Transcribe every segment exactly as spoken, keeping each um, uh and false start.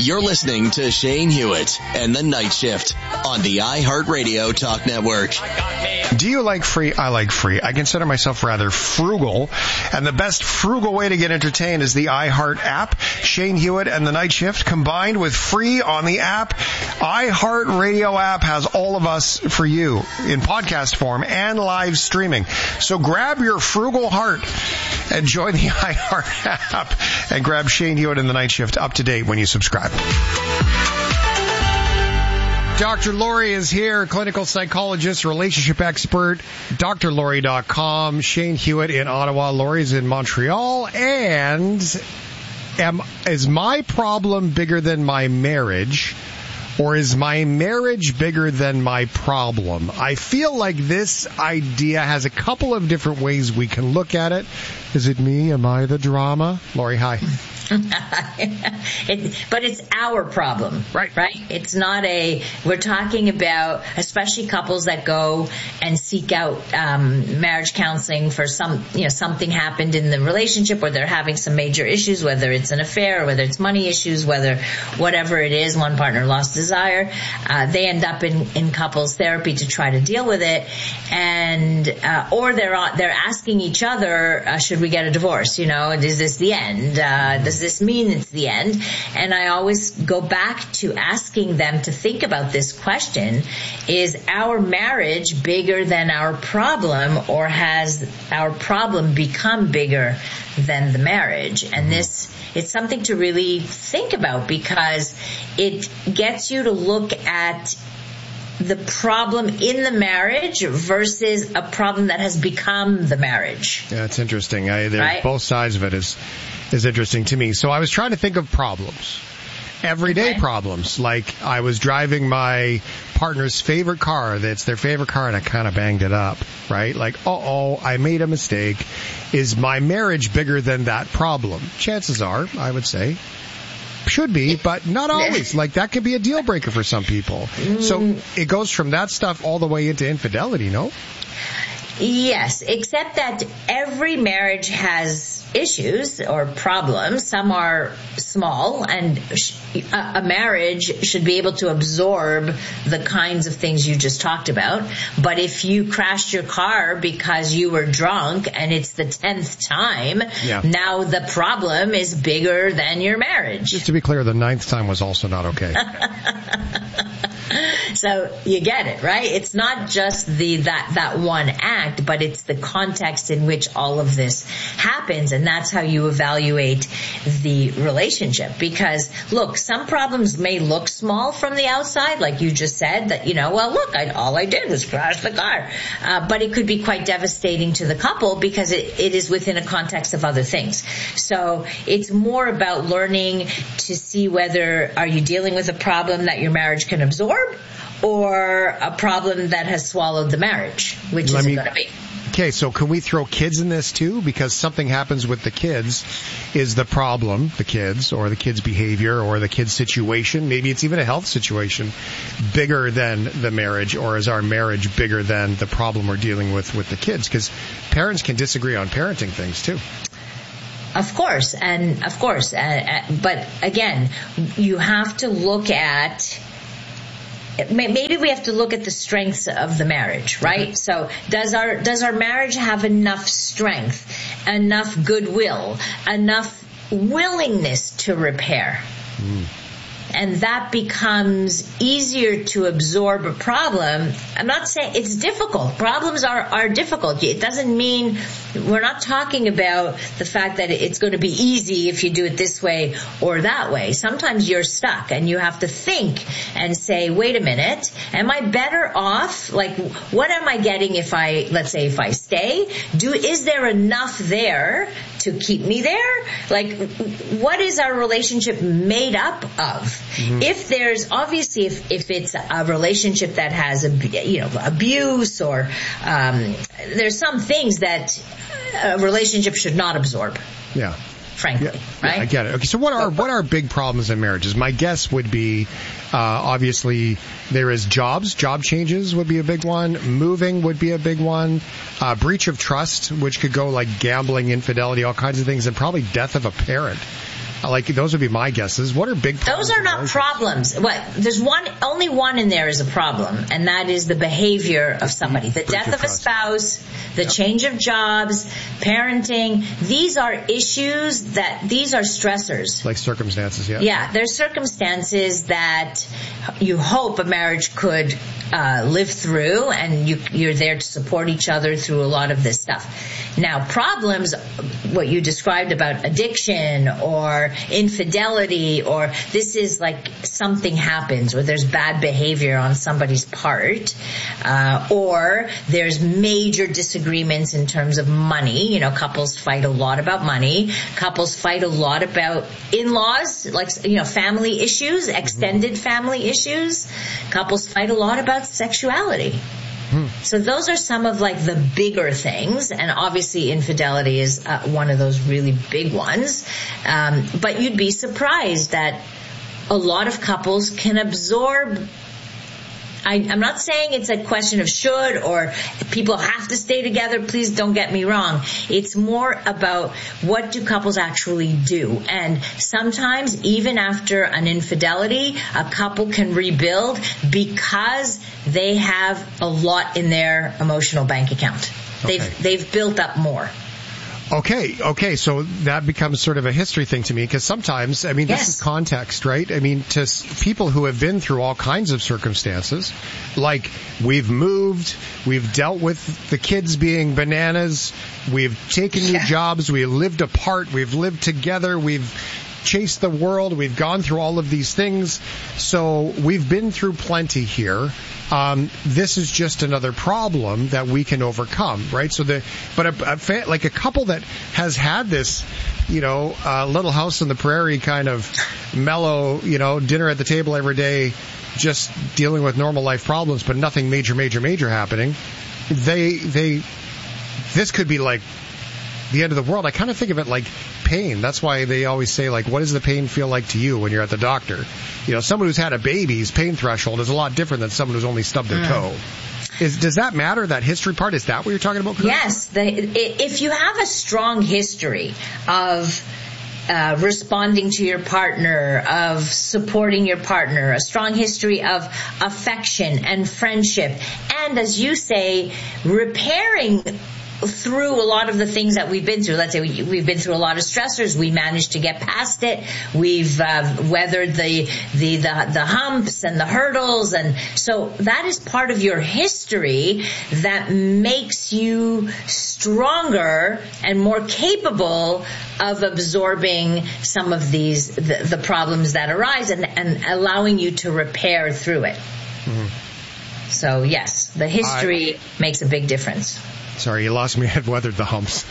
You're listening to Shane Hewitt and the Night Shift on the iHeartRadio Talk Network. Do you like free? I like free. I consider myself rather frugal, and the best frugal way to get entertained is the iHeart app. Shane Hewitt and the Night Shift combined with free on the app. iHeartRadio app has all of us for you in podcast form and live streaming. So grab your frugal heart and join the iHeart app and grab Shane Hewitt and the Night Shift up to date when you subscribe. Doctor Lori is here, clinical psychologist, relationship expert, D R Lori dot com. Shane Hewitt in Ottawa, Lori's in Montreal. And am, is my problem bigger than my marriage, or is my marriage bigger than my problem? I feel like this idea has a couple of different ways we can look at it. Is it me? Am I the drama? Lori, hi. it, but it's our problem, right? Right? It's not a. We're talking about, especially couples that go and seek out um, marriage counseling for some, you know, something happened in the relationship, or they're having some major issues, whether it's an affair, or whether it's money issues, whether whatever it is, one partner lost desire. Uh, they end up in, in couples therapy to try to deal with it, and uh, or they're they're asking each other, uh, should we get a divorce? You know, is this the end? Uh, Does this mean it's the end? And I always go back to asking them to think about this question. Is our marriage bigger than our problem, or has our problem become bigger than the marriage? And this, it's something to really think about, because it gets you to look at the problem in the marriage versus a problem that has become the marriage. Yeah, it's interesting. I, right? Both sides of it is is interesting to me. So I was trying to think of problems, everyday okay. problems. Like I was driving my partner's favorite car. That's their favorite car, and I kind of banged it up, right? Like, uh-oh, I made a mistake. Is my marriage bigger than that problem? Chances are, I would say, should be, but not always. Like that could be a deal breaker for some people. So it goes from that stuff all the way into infidelity, no? Yes, except that every marriage has issues or problems. Some are small, and a marriage should be able to absorb the kinds of things you just talked about. But if you crashed your car because you were drunk and it's the tenth time, yeah. now the problem is bigger than your marriage. Just to be clear, the ninth time was also not okay. So you get it, right? It's not just the that that one act, but it's the context in which all of this happens, and that's how you evaluate the relationship. Because look, some problems may look small from the outside, like you just said, that, you know, well, look, I, all I did was crash the car, uh, but it could be quite devastating to the couple because it, it is within a context of other things. So it's more about learning to see whether are you dealing with a problem that your marriage can absorb, or a problem that has swallowed the marriage, which is it going to be? Okay, so can we throw kids in this too? Because something happens with the kids. Is the problem the kids, or the kids' behavior, or the kids' situation? Maybe it's even a health situation bigger than the marriage, or is our marriage bigger than the problem we're dealing with with the kids? Because parents can disagree on parenting things too. Of course, and of course, uh, uh, but again, you have to look at. Maybe we have to look at the strengths of the marriage, right? Mm-hmm. So does our does our marriage have enough strength, enough goodwill, enough willingness to repair? Mm. And that becomes easier to absorb a problem. I'm not saying it's difficult. Problems are, are difficult. It doesn't mean we're not talking about the fact that it's going to be easy if you do it this way or that way. Sometimes you're stuck and you have to think and say, wait a minute, am I better off? Like, what am I getting if I, let's say if I stay? Do, is there enough there to keep me there? Like, what is our relationship made up of? Mm-hmm. If there's obviously if, if it's a relationship that has a, you know, abuse or um, there's some things that a relationship should not absorb. Yeah. Frankly, yeah, right? Yeah, I get it. Okay, so what are what are big problems in marriages? My guess would be, uh, obviously, there is jobs. Job changes would be a big one. Moving would be a big one. Uh, breach of trust, which could go like gambling, infidelity, all kinds of things, and probably death of a parent. Like, those would be my guesses. What are big problems? Those are not problems. What? There's one, only one in there is a problem, and that is the behavior of somebody. The death of a spouse, the yep. change of jobs, parenting. These are issues that, these are stressors. Like circumstances, yeah. Yeah, there's circumstances that you hope a marriage could uh, live through, and you, you're there to support each other through a lot of this stuff. Now, problems, what you described about addiction or infidelity, or this is like something happens, or there's bad behavior on somebody's part, uh, or there's major disagreements in terms of money. You know, couples fight a lot about money. Couples fight a lot about in-laws, like, you know, family issues, extended family issues. Couples fight a lot about sexuality. So those are some of like the bigger things, and obviously infidelity is uh, one of those really big ones. Um, but you'd be surprised that a lot of couples can absorb. I, I'm not saying it's a question of should or people have to stay together. Please don't get me wrong. It's more about what do couples actually do. And sometimes even after an infidelity, a couple can rebuild because they have a lot in their emotional bank account. Okay. They've, they've built up more. Okay, okay, so that becomes sort of a history thing to me, because sometimes, I mean, yes. this is context, right? I mean, to people who have been through all kinds of circumstances, like we've moved, we've dealt with the kids being bananas, we've taken new yeah. jobs, we've lived apart, we've lived together, we've chased the world, we've gone through all of these things, so we've been through plenty here. Um, this is just another problem that we can overcome, right? So the, but a, a fa- like a couple that has had this, you know, uh, Little House on the Prairie kind of mellow, you know, dinner at the table every day, just dealing with normal life problems, but nothing major, major, major happening. They, they, this could be like the end of the world. I kind of think of it like pain. That's why they always say, like, what does the pain feel like to you when you're at the doctor? You know, someone who's had a baby's pain threshold is a lot different than someone who's only stubbed their mm. toe. Is, does that matter, that history part? Is that what you're talking about, Chris? Yes. The, if you have a strong history of uh, responding to your partner, of supporting your partner, a strong history of affection and friendship, and, as you say, repairing through a lot of the things that we've been through. Let's say we, we've been through a lot of stressors. We managed to get past it. We've uh, weathered the, the the the humps and the hurdles, and so that is part of your history that makes you stronger and more capable of absorbing some of these the, the problems that arise and, and allowing you to repair through it. Mm-hmm. So yes, the history I... makes a big difference. Sorry, you lost me. I had weathered the humps.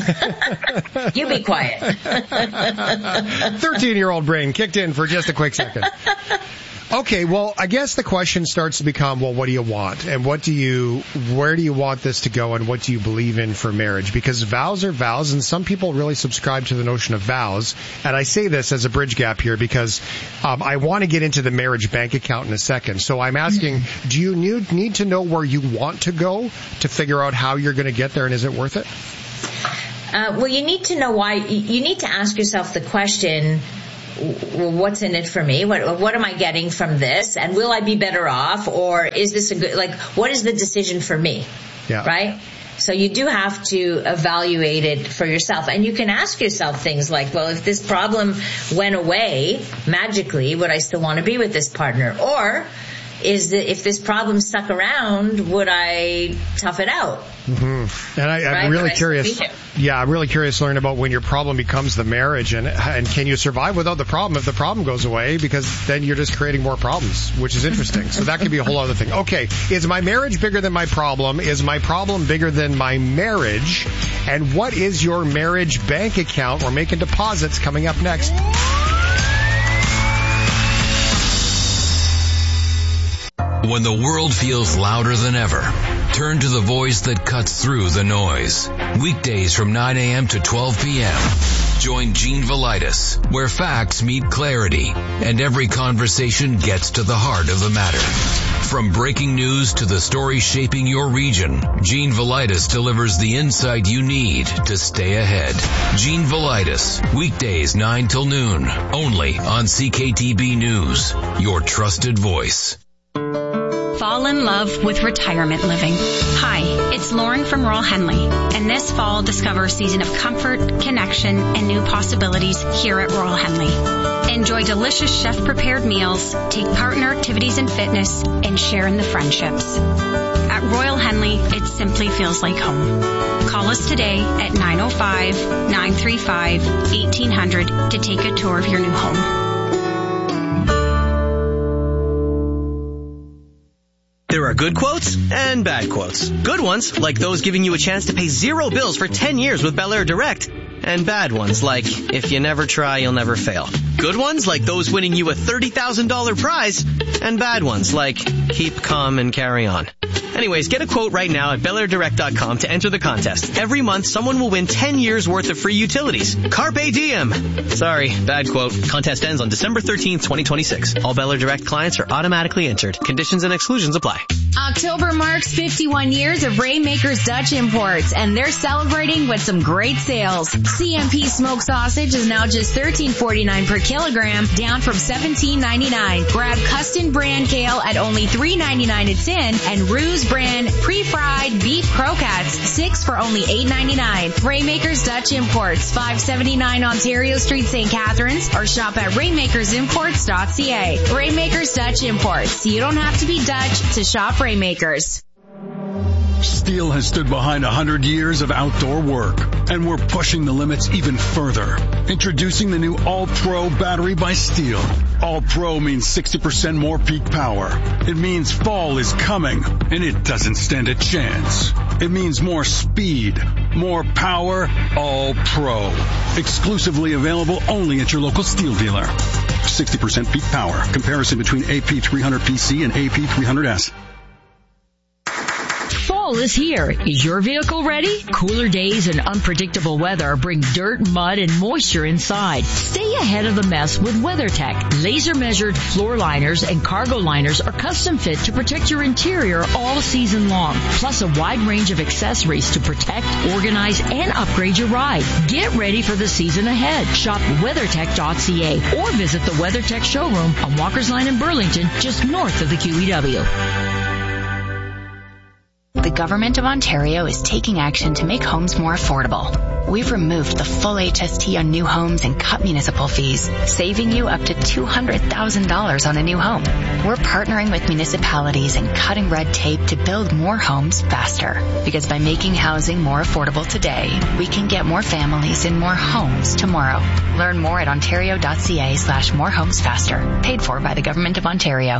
You be quiet. thirteen-year-old brain kicked in for just a quick second. Okay, well, I guess the question starts to become, well, what do you want? And what do you, where do you want this to go, and what do you believe in for marriage? Because vows are vows, and some people really subscribe to the notion of vows. And I say this as a bridge gap here because um, I want to get into the marriage bank account in a second. So I'm asking, do you need, need to know where you want to go to figure out how you're going to get there, and is it worth it? Uh, well, you need to know why. You need to ask yourself the question, well, what's in it for me? What, what am I getting from this? And will I be better off? Or is this a good, like, what is the decision for me? Yeah. Right? So you do have to evaluate it for yourself. And you can ask yourself things like, well, if this problem went away magically, would I still want to be with this partner? Or is that if this problem stuck around, would I tough it out? Mm-hmm. And I, I'm right? really curious. Yeah, I'm really curious to learn about when your problem becomes the marriage, and and can you survive without the problem if the problem goes away? Because then you're just creating more problems, which is interesting. So that could be a whole other thing. Okay, is my marriage bigger than my problem? Is my problem bigger than my marriage? And what is your marriage bank account? We're making deposits coming up next. When the world feels louder than ever, turn to the voice that cuts through the noise. Weekdays from nine a.m. to twelve p.m. Join Gene Velitis, where facts meet clarity and every conversation gets to the heart of the matter. From breaking news to the story shaping your region, Gene Velitis delivers the insight you need to stay ahead. Gene Velitis, weekdays nine till noon, only on C K T B News, your trusted voice. Fall in love with retirement living. Hi, it's Lauren from Royal Henley, and this fall discover a season of comfort, connection, and new possibilities here at Royal Henley. Enjoy delicious chef-prepared meals, take part in our activities and fitness, and share in the friendships. At Royal Henley, it simply feels like home. Call us today at nine oh five, nine three five, eighteen hundred to take a tour of your new home. There are good quotes and bad quotes. Good ones, like those giving you a chance to pay zero bills for ten years with Bel Air Direct. And bad ones, like, if you never try, you'll never fail. Good ones, like those winning you a thirty thousand dollars prize. And bad ones, like, keep calm and carry on. Anyways, get a quote right now at Bel Air Direct dot com to enter the contest. Every month, someone will win ten years worth of free utilities. Carpe diem. Sorry, bad quote. Contest ends on December thirteenth, twenty twenty-six. All Bel Air Direct clients are automatically entered. Conditions and exclusions apply. October marks fifty-one years of Rainmakers Dutch Imports, and they're celebrating with some great sales. C M P smoked sausage is now just thirteen forty-nine per kilogram, down from seventeen ninety-nine. Grab Custom brand kale at only three ninety-nine a tin, and Ruse brand pre-fried beef croquettes, six for only eight ninety-nine. Rainmakers Dutch Imports, five seventy-nine Ontario Street, Saint Catharines, or shop at rainmakers imports dot c a. Rainmakers Dutch Imports. You don't have to be Dutch to shop Rainmakers. Steel has stood behind one hundred years of outdoor work, and we're pushing the limits even further. Introducing the new All-Pro battery by Steel. All-Pro means sixty percent more peak power. It means fall is coming, and it doesn't stand a chance. It means more speed, more power, All-Pro. Exclusively available only at your local Steel dealer. sixty percent peak power. Comparison between A P three hundred P C and A P three hundred S. Fall is here. Is your vehicle ready? Cooler days and unpredictable weather bring dirt, mud, and moisture inside. Stay ahead of the mess with WeatherTech. Laser-measured floor liners and cargo liners are custom fit to protect your interior all season long. Plus a wide range of accessories to protect, organize, and upgrade your ride. Get ready for the season ahead. Shop weathertech dot c a or visit the WeatherTech showroom on Walker's Line in Burlington, just north of the Q E W. The Government of Ontario is taking action to make homes more affordable. We've removed the full H S T on new homes and cut municipal fees, saving you up to two hundred thousand dollars on a new home. We're partnering with municipalities and cutting red tape to build more homes faster. Because by making housing more affordable today, we can get more families in more homes tomorrow. Learn more at ontario dot c a slash more homes faster. Paid for by the Government of Ontario.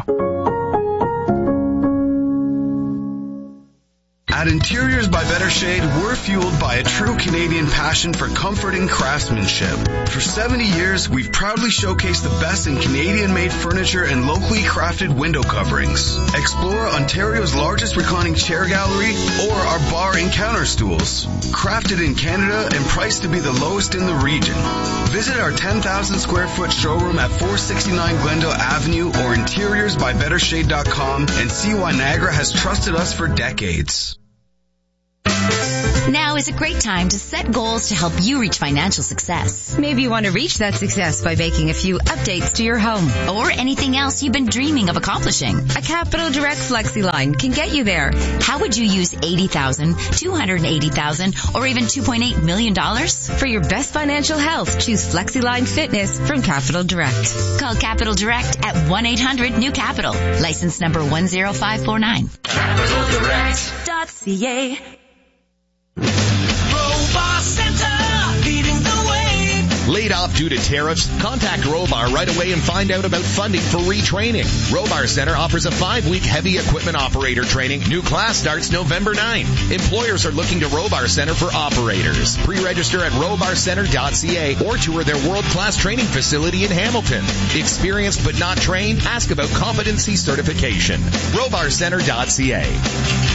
At Interiors by Better Shade, we're fueled by a true Canadian passion for comforting craftsmanship. For seventy years, we've proudly showcased the best in Canadian-made furniture and locally crafted window coverings. Explore Ontario's largest reclining chair gallery or our bar and counter stools. Crafted in Canada and priced to be the lowest in the region. Visit our ten thousand square foot showroom at four sixty-nine Glendale Avenue or interiors by better shade dot com and see why Niagara has trusted us for decades. Now is a great time to set goals to help you reach financial success. Maybe you want to reach that success by making a few updates to your home. Or anything else you've been dreaming of accomplishing. A Capital Direct FlexiLine can get you there. How would you use eighty thousand dollars, two hundred eighty thousand dollars, or even two point eight million dollars? For your best financial health, choose FlexiLine Fitness from Capital Direct. Call Capital Direct at one eight hundred new capital. License number one zero five four nine. capital direct dot c a. Robar Center, leading the way. Laid off due to tariffs? Contact Robar right away and find out about funding for retraining. Robar Center offers a five-week heavy equipment operator training. New class starts November ninth. Employers are looking to Robar Center for operators. Pre-register at robar center dot c a or tour their world-class training facility in Hamilton. Experienced but not trained? Ask about competency certification. robar center dot c a.